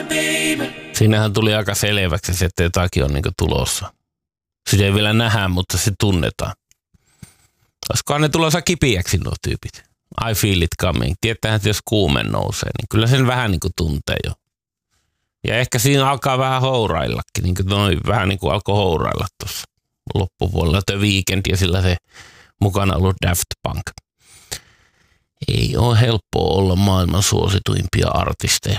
Siinähän tuli aika selväksi, että jotakin on niin tulossa. Sitä ei vielä nähdä, mutta se tunnetaan. Olisikohan ne tulossa kipiäksi nuo tyypit? I feel it coming. Tietäähän, että jos kuume nousee, niin kyllä sen vähän niin kuin tuntee jo. Ja ehkä siinä alkaa vähän houraillakin. Niin kuin noin vähän niin kuin alkoi hourailla tuossa loppupuolella. The Weeknd ja sillä se mukana ollut Daft Punk. Ei ole helppoa olla maailman suosituimpia artisteja.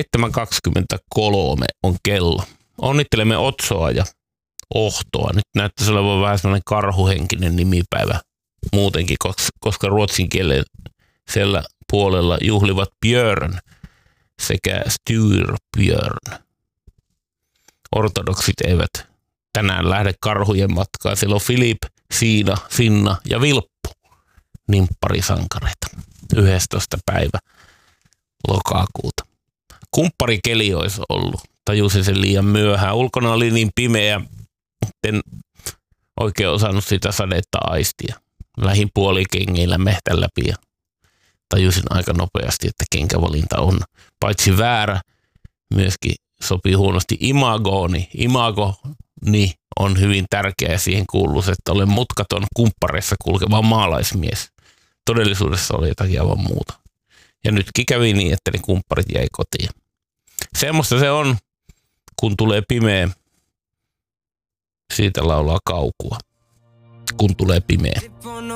7.23 on kello. Onnittelemme Otsoa ja Ohtoa. Nyt näyttäisi olevan vähän sellainen karhuhenkinen nimipäivä muutenkin, koska ruotsin kielisellä puolella juhlivat Björn sekä Styrbjörn. Ortodoksit eivät tänään lähde karhujen matkaan. Siellä on Filip, Siina, Finna ja Vilppu. Nimpparisankareita. 11. päivä lokakuuta. Kumpparikeli olisi ollut. Tajusin sen liian myöhään. Ulkona oli niin pimeä, en oikein osannut sitä sadetta aistia. Lähin puolikengeillä mehtän läpi ja tajusin aika nopeasti, että kenkävalinta on paitsi väärä, myöskin sopii huonosti imagooni. Imagoni on hyvin tärkeä ja siihen kuuluu, että olen mutkaton kumppareissa kulkeva maalaismies. Todellisuudessa oli jotakin aivan muuta. Ja nytkin kävi niin, että ne kumpparit jäi kotiin. Semmoista se on, kun tulee pimeä. Siitä laulaa Kaukua. Kun tulee pimeä.